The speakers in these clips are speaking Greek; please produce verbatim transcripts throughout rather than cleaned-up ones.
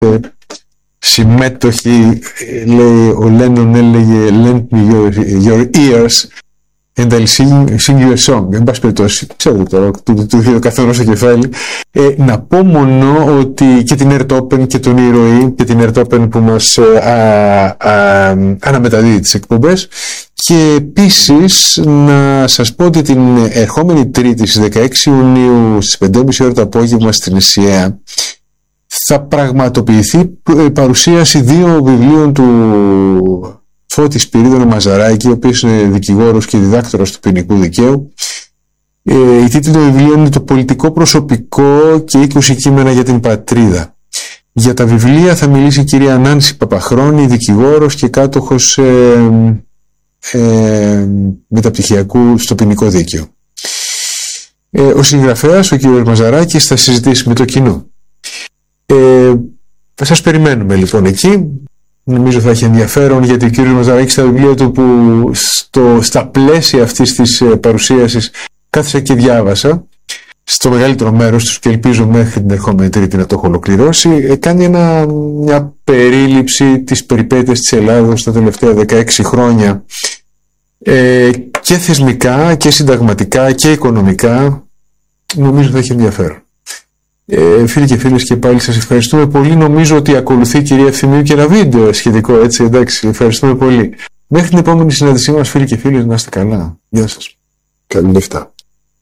συμμέτοχοι. Λέει, ο Λένον έλεγε lend me your, your ears and I'll sing, sing you a song. Εν πάση περιπτώσει, ξέρετε τώρα, του το καθένα στο κεφάλι. Ε, να πω μόνο ότι και την Ερτόπεν και τον Ήρωη και την Ερτόπεν που μας α, α, αναμεταδίδει τις εκπομπές, και επίσης να σας πω ότι την ερχόμενη Τρίτη στις δεκαέξι Ιουνίου στις πέντε και μισή ώρα το απόγευμα στην ΕΣΥΑ θα πραγματοποιηθεί παρουσίαση δύο βιβλίων του Φώτη Σπυρίδωνα Μαζαράκη, ο οποίος είναι δικηγόρος και διδάκτορας του ποινικού δικαίου. Ε, η τίτλη του βιβλίου είναι «Το πολιτικό προσωπικό και είκοσι κείμενα για την πατρίδα». Για τα βιβλία θα μιλήσει η κυρία Νάνση Παπαχρόνη, δικηγόρος και κάτοχος ε, ε, μεταπτυχιακού στο ποινικό δίκαιο. Ε, ο συγγραφέας, ο κύριος Μαζαράκης, θα συζητήσει με το κοινό. Ε, θα σας περιμένουμε λοιπόν εκεί. Νομίζω θα έχει ενδιαφέρον, γιατί ο κύριος Μαζαράκης στα βιβλία του, που στο, στα πλαίσια αυτής της παρουσίασης κάθισα και διάβασα στο μεγαλύτερο μέρος τους, και ελπίζω μέχρι την ερχόμενη Τρίτη να το έχω ολοκληρώσει, κάνει ένα, μια περίληψη της περιπέτειας της Ελλάδος τα τελευταία δεκαέξι χρόνια, ε, και θεσμικά και συνταγματικά και οικονομικά. Νομίζω θα έχει ενδιαφέρον. Ε, φίλοι και φίλες, και πάλι σας ευχαριστούμε πολύ. Νομίζω ότι ακολουθεί η κυρία Ευθυμίου και ένα βίντεο σχετικό, έτσι, εντάξει, ευχαριστούμε πολύ. Μέχρι την επόμενη συνάντησή μας, φίλοι και φίλες, να είστε καλά. Γεια σας. Καλή νύχτα.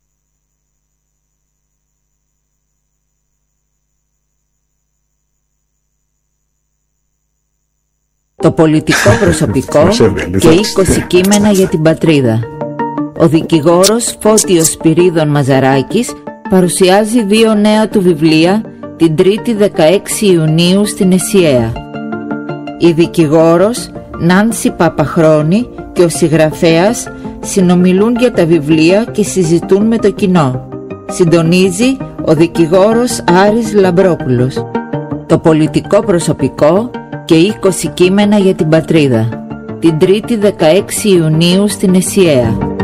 Το πολιτικό προσωπικό και είκοσι κείμενα για την πατρίδα. Ο δικηγόρος Φώτιος Σπυρίδων Μαζαράκης παρουσιάζει δύο νέα του βιβλία την Τρίτη δεκαέξι Ιουνίου στην ΕΣΥΑ. Η δικηγόρος Νάνση Παπαχρόνη και ο συγγραφέας συνομιλούν για τα βιβλία και συζητούν με το κοινό. Συντονίζει ο δικηγόρος Άρης Λαμπρόπουλος. Το πολιτικό προσωπικό και είκοσι κείμενα για την πατρίδα. Την Τρίτη δεκαέξι Ιουνίου στην ΕΣΥΑ.